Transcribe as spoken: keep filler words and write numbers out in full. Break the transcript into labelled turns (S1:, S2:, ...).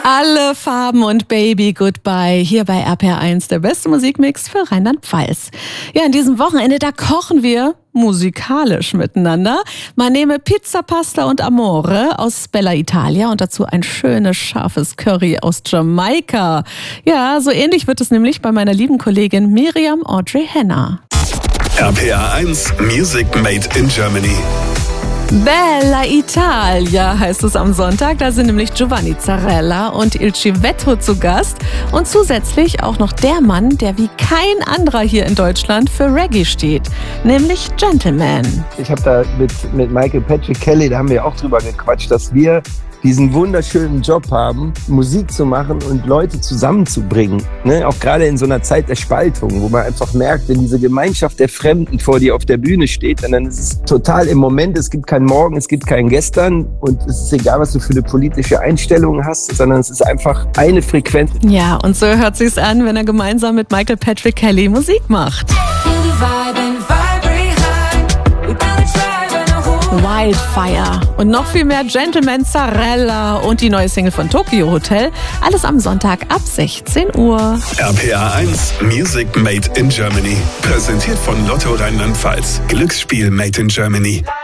S1: Alle Farben und Baby Goodbye hier bei R P R eins, der beste Musikmix für Rheinland-Pfalz. Ja, an diesem Wochenende, da kochen wir musikalisch miteinander. Man nehme Pizza, Pasta und Amore aus Bella Italia und dazu ein schönes, scharfes Curry aus Jamaika. Ja, so ähnlich wird es nämlich bei meiner lieben Kollegin Miriam Audrey Henner.
S2: R P R eins Music Made in Germany.
S1: Bella Italia heißt es am Sonntag. Da sind nämlich Giovanni Zarella und Il Civetto zu Gast. Und zusätzlich auch noch der Mann, der wie kein anderer hier in Deutschland für Reggae steht, nämlich Gentleman.
S3: Ich habe da mit, mit Michael Patrick Kelly, da haben wir auch drüber gequatscht, dass wir diesen wunderschönen Job haben, Musik zu machen und Leute zusammenzubringen. Ne? Auch gerade in so einer Zeit der Spaltung, wo man einfach merkt, wenn diese Gemeinschaft der Fremden vor dir auf der Bühne steht, dann ist es total im Moment, es gibt kein Morgen, es gibt kein Gestern und es ist egal, was du für eine politische Einstellung hast, sondern es ist einfach eine Frequenz.
S1: Ja, und so hört sich's an, wenn er gemeinsam mit Michael Patrick Kelly Musik macht. Wildfire und noch viel mehr Gentleman Zarella und die neue Single von Tokyo Hotel. Alles am Sonntag ab sechzehn Uhr.
S2: R P R eins Music Made in Germany. Präsentiert von Lotto Rheinland-Pfalz. Glücksspiel Made in Germany.